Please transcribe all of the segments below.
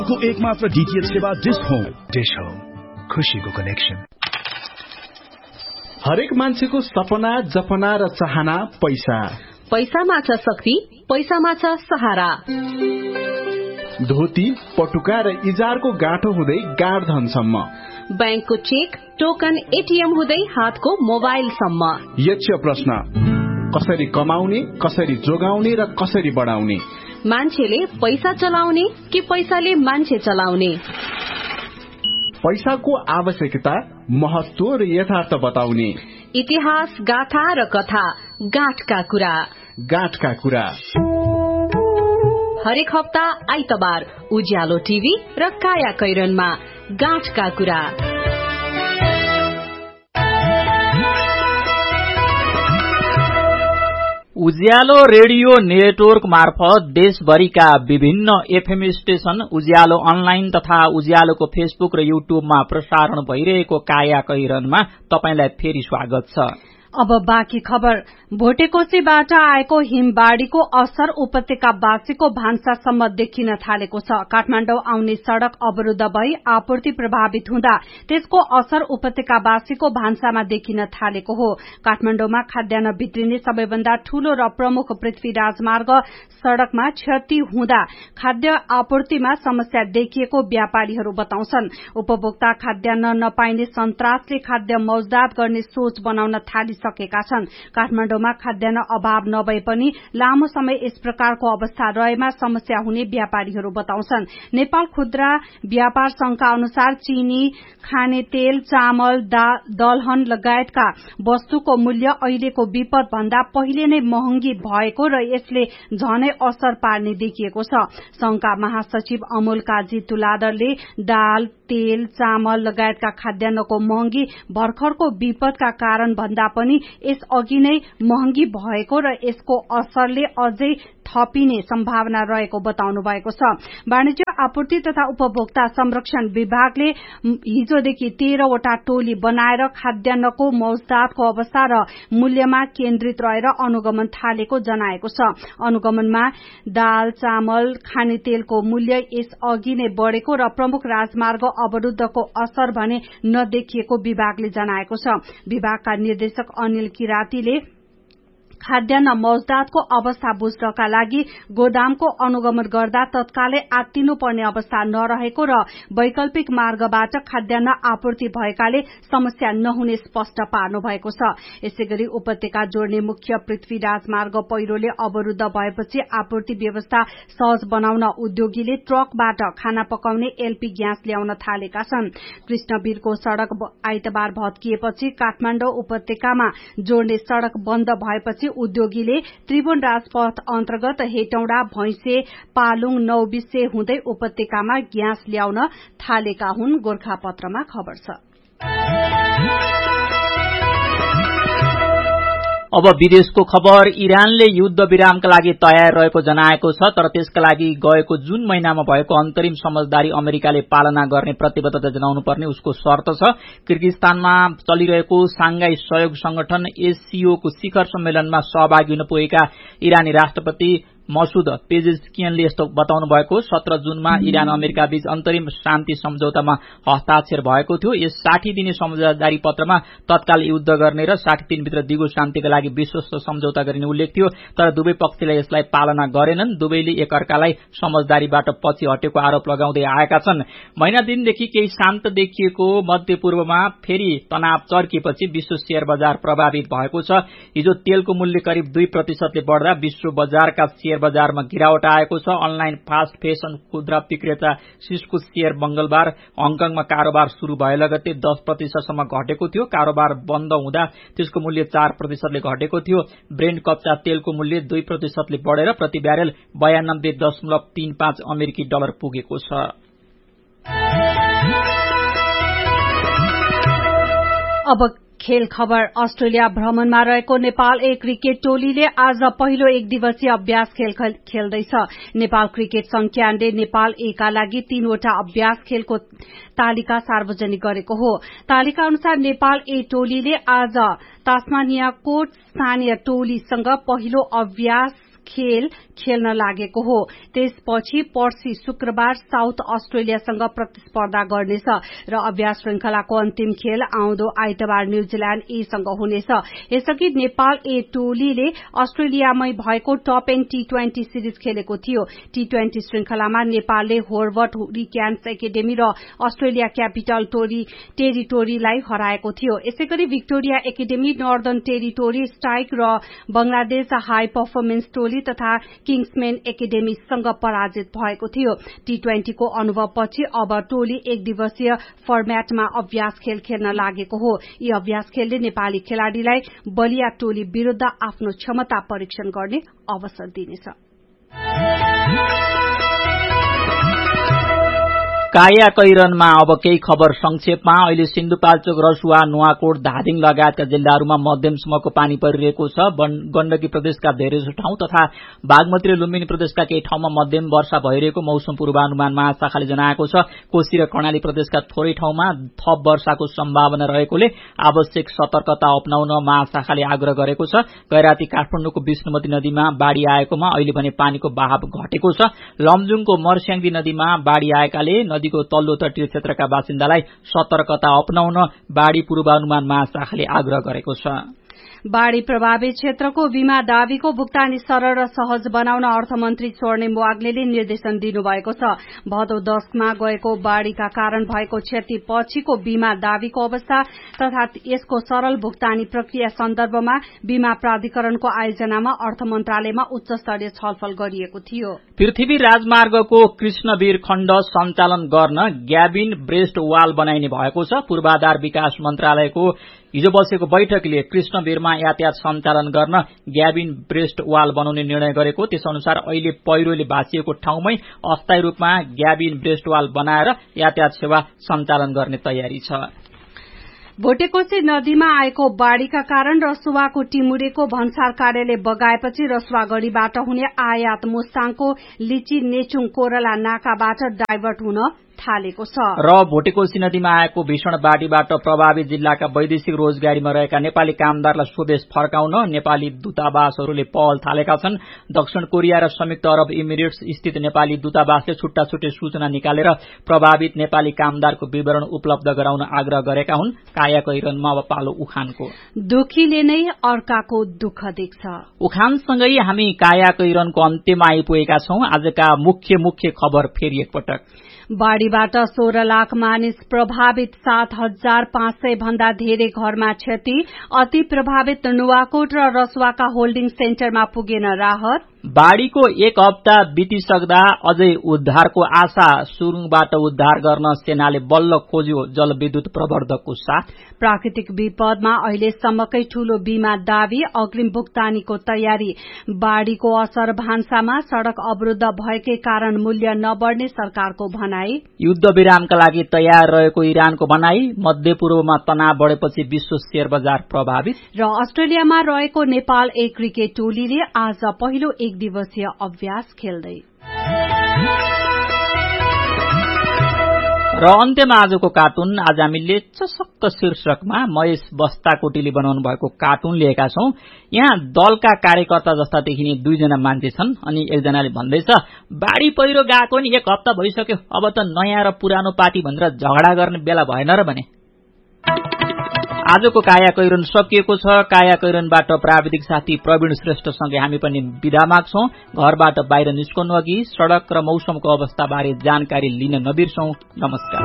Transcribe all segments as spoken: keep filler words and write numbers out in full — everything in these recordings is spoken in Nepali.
को एकमात्र डीटीएच सेवा डिश होम। डिश होम, खुशीको कनेक्सन। हरेक मान्छेको सपना, जपना र चाहना पैसा। पैसामा छ शक्ति, पैसामा छ सहारा। धोती, पटुका र इजारको गाँठो हुँदै गाड धनसम्म, बैंकको चेक, टोकन, एटीएम हुँदै हातको मोबाइलसम्म। यक्ष प्रश्न, कसरी कमाउने, कसरी जोगाउने र कसरी बढाउने? मान्छेले पैसा चलाउने कि पैसाले मान्छे चलाउने? पैसाको आवश्यकता, महत्व र यथार्थ बताउने। इतिहास, गाथा र कथा, गाँठका कुरा। गाँठका कुरा हरेक हप्ता आइतबार उज्यालो टिभी र काया कैरनमा गाँठका कुरा। उज्यालो रेडियो नेटवर्क मार्फत देशभरिका विभिन्न एफएम स्टेशन, उज्यालो अनलाइन तथा उज्यालोको फेसबुक र युट्युबमा प्रसारण भइरहेको काया कैरनमा तपाईंलाई फेरि स्वागत छ। अब बाँकी खबर। भोटेकोसीबाट आएको हिमबाढ़ीको असर उपत्यकावासीको भान्सासम्म देखिन थालेको छ। काठमाडौँ आउने सड़क अवरूद्ध भई आपूर्ति प्रभावित हुँदा त्यसको असर उपत्यकावासीको भान्सामा देखिन थालेको हो। काठमाडौँमा खाद्यान्न भित्रिने सबैभन्दा ठूलो र प्रमुख पृथ्वी राजमार्ग सड़कमा क्षति हुँदा खाद्य आपूर्तिमा समस्या देखिएको व्यापारीहरू बताउँछन्। उपभोक्ता खाद्यान्न नपाइने सन्तासले खाद्य मौजदात गर्ने सोच बनाउन थालिसकेका छन्। काठमाडौँमा खाद्यान्न अभाव नभए पनि लामो समय यस प्रकारको अवस्था रहेमा समस्या हुने व्यापारीहरू बताउँछन्। नेपाल खुद्रा व्यापार संघका अनुसार चीनी, खाने तेल, चामल, दलहन लगायतका वस्तुको मूल्य अहिलेको विपद भन्दा पहिले नै महँगी भएको र यसले झनै असर पार्ने देखिएको छ। संघका महासचिव अमोल काजी तुलादरले दाल, तेल, चामल लगायतका खाद्यान्नको महँगी भर्खरको विपदका कारण भन्दा पनि यस अघि नै महँगी भएको र यसको असरले अझै थपिने सम्भावना रहेको बताउनु भएको छ। वाणिज्य आपूर्ति तथा उपभोक्ता संरक्षण विभागले हिजोदेखि तेह्रवटा टोली बनाएर खाद्यान्नको मौजदातको अवस्था र मूल्यमा केन्द्रित रहेर अनुगमन थालेको जनाएको छ। अनुगमनमा दाल, चामल, खाने तेलको मूल्य यस अघि नै बढ़ेको र प्रमुख राजमार्ग अवरूद्धको असर भने नदेखिएको विभागले जनाएको छ। विभागका निर्देशक अनिल किरातीले खाद्यान्न मौजदातको अवस्था बुझ्नका लागि गोदामको अनुगमन गर्दा तत्कालै आत्तिनु पर्ने अवस्था नरहेको र वैकल्पिक मार्गबाट खाद्यान्न आपूर्ति भएकाले समस्या नहुने स्पष्ट पार्नु भएको छ। यसैगरी उपत्यका जोड्ने मुख्य पृथ्वी राजमार्ग पहिरोले अवरूद्ध भएपछि आपूर्ति व्यवस्था सहज बनाउन उद्योगीले ट्रकबाट खाना पकाउने एलपी ग्यास ल्याउन थालेका छन्। कृष्णवीरको सड़क आइतबार भत्किएपछि काठमाडौँ उपत्यकामा जोड्ने सड़क बन्द भएपछि उद्योगीले त्रिभुवन राजपथ अन्तर्गत हेटौडा, भैंसे, पालुङ, नौबिसे हुँदै उपत्यकामा ग्यास ल्याउन थालेका हुन्। गोर्खापत्रमा खबर छ। अब विदेशको खबर। इरानले युद्ध विरामका लागि तयार रहेको जनाएको छ, तर त्यसका लागि गएको जुन महिनामा भएको अन्तरिम समझदारी अमेरिकाले पालना गर्ने प्रतिबद्धता जनाउनु पर्ने उसको शर्त छ। किर्गिस्तानमा चलिरहेको सांघाई सहयोग संगठन एससीओ को शिखर सम्मेलनमा सहभागी हुन पुगेका इरानी राष्ट्रपति मसूद पेजेस्कियनले यस्तो बताउनु भएको। सत्र जुनमा इरान अमेरिका बीच अन्तरिम शान्ति सम्झौतामा हस्ताक्षर भएको थियो। यस साठी दिने समझदारी पत्रमा तत्काल युद्ध गर्ने र साठी दिनभित्र दिगो शान्तिका लागि विश्वस्त सम्झौता गरिने उल्लेख थियो, तर दुवै पक्षले यसलाई पालना गरेनन्। दुवैले एकअर्कालाई समझदारीबाट पछि हटेको आरोप लगाउँदै आएका छन्। महिना दिनदेखि केही शान्त देखिएको मध्यपूर्वमा फेरि तनाव चर्किएपछि विश्व शेयर बजार प्रभावित भएको छ। हिजो तेलको मूल्य करिब दुई प्रतिशतले बढ़दा विश्व बजारका शेयर बजारमा गिरावट आएको छ। अनलाइन फास्ट फेसन खुद्रा विक्रेता सिस्को शेयर मंगलबार हङकङमा कारोबार शुरू भए लगत्तै दस प्रतिशतसम्म घटेको थियो। कारोबार बन्द हुँदा त्यसको मूल्य चार प्रतिशतले घटेको थियो। ब्रेन्ट कच्चा तेलको मूल्य दुई प्रतिशतले बढ़ेर प्रति ब्यारेल बयानब्बे दशमलव तीन पाँच अमेरिकी डलर पुगेको छ। अब खेल खबर। अस्ट्रेलिया भ्रमणमा रहेको नेपाल ए क्रिकेट टोलीले आज पहिलो एक दिवसीय अभ्यास खेल खेल्दैछ। नेपाल क्रिकेट संघले नेपाल ए का लागि तीनवटा अभ्यास खेलको तालिका सार्वजनिक गरेको हो। तालिका अनुसार नेपाल ए टोलीले आज तास्मानियाको स्थानीय टोलीसँग पहिलो अभ्यास खेल खेल्न लागेको हो। त्यसपछि पर्सि शुक्रबार साउथ अस्ट्रेलियासँग प्रतिस्पर्धा गर्नेछ र अभ्यास श्रृंखलाको अन्तिम खेल आउँदो आइतबार न्यूजील्याण्ड ए सँग हुनेछ। यसअघि नेपाल ए टोलीले अस्ट्रेलियामै भएको top and T twenty series खेलेको थियो। टी ट्वेन्टी श्रृंखलामा नेपालले होर्वर्ट हुरिक्यान्स एकाडेमी र अस्ट्रेलिया क्यापिटल टेरिटोरीलाई हराएको थियो। यसैगरी Victoria academy, northern territory strike र बंगलादेश हाई पर्फर्मेन्स टोली तथा किङ्समेन एकाडेमीसँग पराजित भएको थियो। टी ट्वेन्टी को अनुभवपछि अब टोली एक दिवसीय फर्मेटमा अभ्यास खेल खेल्न लागेको हो। यी अभ्यास खेलले नेपाली खेलाड़ीलाई बलिया टोली विरूद्ध आफ्नो क्षमता परीक्षण गर्ने अवसर दिनेछ। काया कैरनमा अब केही खबर संक्षेपमा। अहिले सिन्धुपाल्चोक, रसुवा, नुवाकोट, धादिङ लगायतका जिल्लाहरूमा मध्यमसम्मको पानी परिरहेको छ। गण्डकी प्रदेशका धेरैजसो ठाउँ तथा बागमती र लुम्बिनी प्रदेशका केही ठाउँमा मध्यम वर्षा भइरहेको मौसम पूर्वानुमान महाशाखाले जनाएको छ। कोशी र कर्णाली प्रदेशका थोरै ठाउँमा थप वर्षाको सम्भावना रहेकोले आवश्यक सतर्कता अपनाउन महाशाखाले आग्रह गरेको छ। गैराती काठमाडौँको विष्णुमती नदीमा बाढ़ी आएकोमा अहिले भने पानीको बहाव घटेको छ। लमजुङको मर्स्याङदी नदीमा बाढ़ी आएकाले नदीको तल्लो तटीय क्षेत्रका बासिन्दालाई सतर्कता अपनाउन बाढ़ी पूर्वानुमान महाशाखाले आग्रह गरेको छ। बाढ़ी प्रभावित क्षेत्रको बीमा दावीको भुक्तानी सरल र सहज बनाउन अर्थमन्त्री स्वर्णिम वाग्लेले निर्देशन दिनुभएको छ। भदौ दशमा गएको बाढ़ीका कारण भएको क्षति पछिको बीमा दावीको अवस्था तथा यसको सरल भुक्तानी प्रक्रिया सन्दर्भमा बीमा प्राधिकरणको आयोजनामा अर्थ मन्त्रालयमा उच्च स्तरीय छलफल गरिएको थियो। पृथ्वी राजमार्गको कृष्णवीर खण्ड सञ्चालन गर्न ग्याबिन ब्रेस्ट वाल बनाइने भएको छ। पूर्वाधार विकास मन्त्रालयको हिजो बसेको बैठकले कृष्णवीरमा यातायात सञ्चालन गर्न ग्याबिन ब्रेस्ट वाल बनाउने निर्णय गरेको। त्यसअनुसार अहिले पहिरोले भाँचिएको ठाउँमै अस्थायी रूपमा ग्याबिन ब्रेस्ट वाल बनाएर यातायात सेवा सञ्चालन गर्ने तयारी छ। भोटेकोशी नदीमा आएको बाढ़ीका कारण रसुवाको टिमुरेको भन्सार कार्यालय बगाएपछि रसुवागढ़ीबाट हुने आयात मुस्ताङको लिची नेचुङ कोरला नाकाबाट डाइभर्ट हुन थालेको छ। र भोटेकोशी नदीमा आएको भीषण बाढ़ीबाट प्रभावित जिल्लाका वैदेशिक रोजगारीमा रहेका नेपाली कामदारलाई स्वदेश फर्काउन नेपाली दूतावासहरूले पहल थालेका छन्। दक्षिण कोरिया र संयुक्त अरब इमिरेट्स स्थित नेपाली दूतावासले छुट्टा छुट्टै सूचना निकालेर प्रभावित नेपाली कामदारको विवरण उपलब्ध गराउन आग्रह गरेका हुन्। काया कैरनमा अब पालो उखानको। दुखीले नै अर्काको दुःख देख्छ। उखानसँगै हामी काया कैरनको अन्त्यमा आइपुगेका छौं। आजका मुख्य मुख्य खबर फेरि एकपटक। बाढ़ीबाट सोह्र लाख मानिस प्रभावित, सात हजार पाँच सय भन्दा धेरै घरमा क्षति। अति प्रभावित नुवाकोट र रसुवाका होल्डिङ सेन्टरमा पुगेन राहत। बाढ़ीको एक हप्ता बितिसक्दा अझै उद्धारको आशा। सुरुङबाट उद्धार गर्न सेनाले बल्ल खोज्यो जलविद्युत प्रवर्धकको साथ। प्राकृतिक विपदमा अहिलेसम्मकै ठूलो बीमा दावी, अग्रिम भुक्तानीको तयारी। बाढ़ीको असर भान्सामा, सड़क अवरूद्ध भएकै कारण मूल्य नबढ्ने सरकारको भनाई। युद्ध विरामका लागि तयार रहेको इरानको भनाई। मध्य पूर्वमा तनाव बढेपछि विश्व शेयर बजार प्रभावित। र अस्ट्रेलियामा रहेको नेपाल ए क्रिकेट टोलीले आज पहिलो एक दिवसीय अभ्यास खेल्दै। र अन्त्यमा आजको कार्टुन। आज हामीले चसक्क शीर्षकमा महेश बस्ताकोटीले बनाउनु भएको कार्टुन लिएका छौं। यहाँ दलका कार्यकर्ता जस्ता देखिने दुईजना मान्छे छन् अनि एकजनाले भन्दैछ, बाढ़ी पहिरो गएको नि एक हप्ता भइसक्यो, अब त नयाँ र पुरानो पार्टी भनेर झगडा गर्ने बेला भएन र भने। आजको काया कैरन सकिएको छ। काया कैरनबाट प्राविधिक साथी प्रवीण श्रेष्ठसँगै हामी पनि बिदा माग्छौं। घरबाट बाहिर निस्कनु अघि सड़क र मौसमको अवस्थाबारे जानकारी लिन नबिर्सौं। नमस्कार।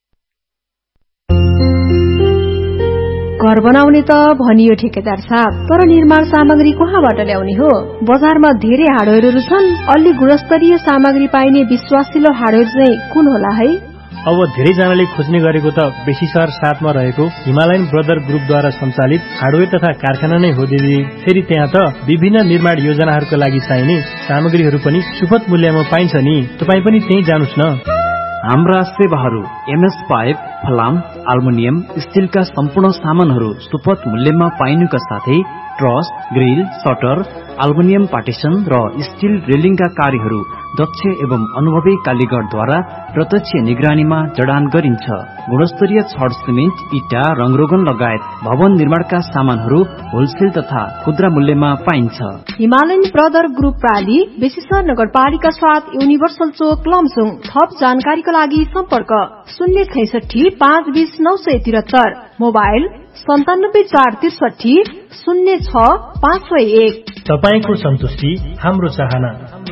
घर बनाउने त भनियो ठेकेदार साहब, तर निर्माण सामग्री कहाँबाट ल्याउने हो? बजारमा धेरै हार्डवेयरहरू छन्, अलि गुणस्तरीय सामग्री पाइने विश्वासिलो हार्डवेयर चाहिँ कुन होला है? अब धेरैजनाले खोज्ने गरेको त बेसी सहर साथमा रहेको हिमालयन ब्रदर ग्रुपद्वारा सञ्चालित हार्डवेयर तथा कारखाना नै हो दिदी। फेरि त्यहाँ त विभिन्न निर्माण योजनाहरूका लागि चाहिने सामग्रीहरू पनि सुपथ मूल्यमा पाइन्छ नि। तपाई पनि त्यही जानुस् न। हाम्रा सेवाहरू एमएस पाइप, फलाम, अल्मुनियम, स्टिलका सम्पूर्ण सामानहरू सुपथ मूल्यमा पाइनुका साथै truss, grill, shutter, aluminium partition र स्टिल रेलिङका कार्यहरू दक्ष एवं अनुभवी कालीगरद्वारा प्रत्यक्ष निगरानीमा जडान गरिन्छ। गुणस्तरीय छड सिमेन्ट, इटा, रङरोगन लगायत भवन निर्माणका सामानहरू होलसेल तथा खुद्रा मूल्यमा पाइन्छ। हिमालयन ब्रदर ग्रुप प्राली बेसीसर नगरपालिका साथ युनिभर्सल चोक लमजुङ। थप जानकारीका लागि सम्पर्क शून्य छैसठी पाँच बीस नौ सय त्रिहत्तर, मोबाइल सन्तानब्बे चार त्रिसठी शून्य छ पाँच सय एक। तपाईको सन्तुष्टि हाम्रो चाहना।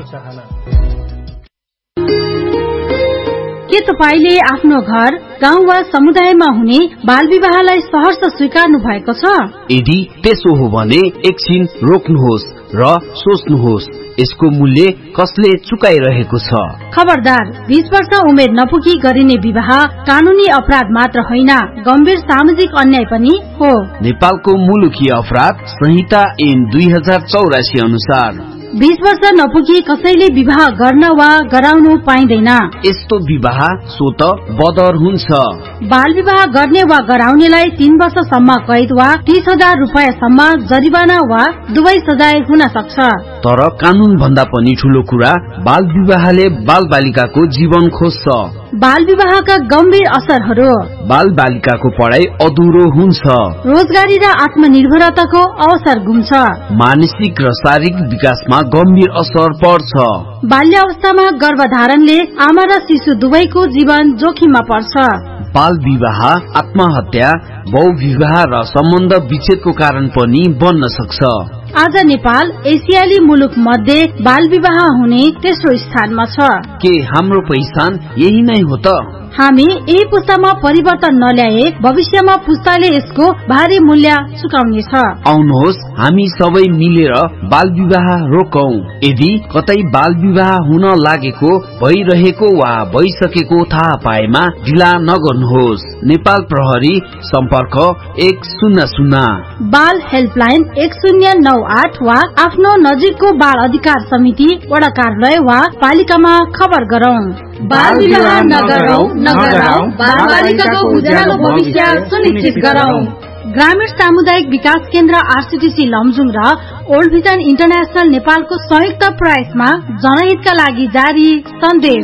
के तपाईले आफ्नो घर, गाउँ वा समुदायमा हुने बाल विवाहलाई सहर्ष स्वीकार्नु भएको छ? यदि त्यसो हो भने एकछिन रोक्नुहोस् र सोच्नुहोस्, यसको मूल्य कसले चुकाइरहेको छ? खबरदार, बीस वर्ष उमेर नपुगी गरिने विवाह कानूनी अपराध मात्र होइन, गम्भीर सामाजिक अन्याय पनि हो। नेपालको मुलुकीय अपराध संहिता ऐन दुई हजार चौरासी अनुसार बीस वर्ष नपुगी कसैले विवाह गर्न वा गराउनु पाइँदैन। यस्तो विवाह स्वत बदर हुन्छ। बाल विवाह गर्ने वा गराउनेलाई तीन वर्षसम्म कैद वा तीस हजार रुपियाँसम्म जरिवाना वा दुवै सजाय हुन सक्छ। तर कानून भन्दा पनि ठूलो कुरा, बाल विवाहले बाल बालिकाको जीवन खोज्छ। बाल विवाहका गम्भीर असरहरू: बाल बालिकाको पढाइ अधुरो हुन्छ, रोजगारी र आत्मनिर्भरताको अवसर गुम्छ, मानसिक र शारीरिक विकासमा गम्भीर असर पर्छ। बाल्य अवस्थामा गर्भधारणले आमा र शिशु दुवैको जीवन जोखिममा पर्छ। बाल विवाह आत्महत्या, बहुविवाह र सम्बन्ध विच्छेदको कारण पनि बन्न सक्छ। आज नेपाल एसियाली मुलुक मध्ये बाल विवाह हुने तेस्रो स्थानमा छ। के हाम्रो पहिचान यही नै हो त? हामी यही पुस्तामा परिवर्तन नल्याए भविष्यमा पुस्ताले यसको भारी मूल्य चुकाउनेछ। आउनुहोस् हामी सबै मिलेर बाल विवाह रोकौं। यदि कतै बाल विवाह हुन लागेको, भइरहेको वा भइसकेको थाहा पाएमा ढिला नगर्नुहोस्। नेपाल प्रहरी सम्पर्क एक शून्य शून्य, बाल हेल्पलाइन एक शून्य नौ आठ वा आफ्नो नजिकको बाल अधिकार समिति वडा कार्यालय वा पालिकामा खबर गरौं। बाल विवाह नगरौं, नगरौं, बाल बालिकाको उज्यालो भविष्य सुनिश्चित गरौं। ग्रामीण सामुदायिक विकास केन्द्र आरसीटीसी लमजुङ र ओल्ड भिजन इन्टरनेशनल नेपालको संयुक्त प्रयासमा जनहितका लागि जारी सन्देश।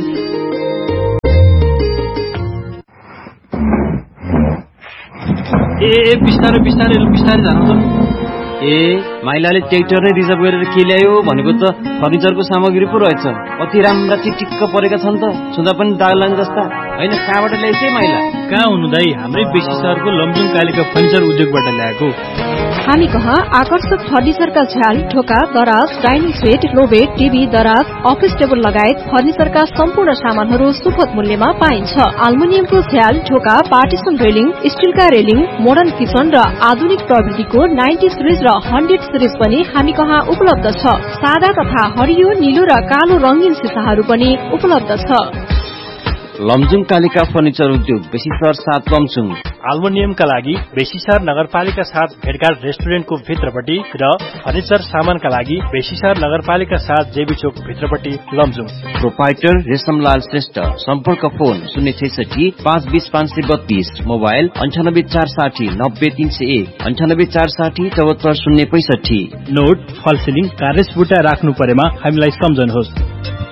ए बिस्तारै बिस्तारै बिस्तारै जानु। ए माइलाले ट्र्याक्टर नै रिजर्भ गरेर के ल्यायो भनेको त फर्निचरको सामग्री पो रहेछ। कति राम्रा टिकटिक्क परेका छन् त, छुँदा पनि दाग लाग्ने जस्ता। होइन, कहाँबाट ल्याइछे माइला? कहाँ हुनु दाई, हाम्रै बेसी सहरको लमजुङ कालीका फर्निचर उद्योगबाट ल्याएको। हामी कहाँ आकर्षक फर्निचरका झ्याल, ढोका, दराज, डाइनिङ सेट, लोबेट, टिभी, दराज, अफिस टेबल लगायत फर्निचरका सम्पूर्ण सामानहरू सुपथ मूल्यमा पाइन्छ। अल्मुनियमको झ्याल, ढोका, partition railing, स्टिलका railing, modern kitchen र आधुनिक प्रविधिको नाइन्टी सिरिज र हन्ड्रेड सिरिज पनि हामी कहाँ उपलब्ध छ। सादा तथा हरियो, नीलो र कालो रंगीन सिसाहरू पनि उपलब्ध छ। लमजुङ कालिका फर्निचर उद्योग बेसीसर सात लमजुङ। अल्मुनियमका लागि बेसीसर नगरपालिका साथ भेटघाट रेस्टुरेन्टको भित्रपट्टि र फर्निचर सामानका लागि बेसीसर नगरपालिका साथ जेबी चोक भित्रपट्टि लमजुङ। प्रोपाइटर रेशमलाल श्रेष्ठ। सम्पर्क फोन शून्य छैसठी पाँच बीस पाँच सय बत्तीस, मोबाइल अन्ठानब्बे चार साठी नब्बे तीन सय एक, अन्ठानब्बे चार साठी चौहत्तर शून्य पैसठी। नोट फल सिलिङ कार्य बुटा राख्नु परेमा हामीलाई सम्झनुहोस्।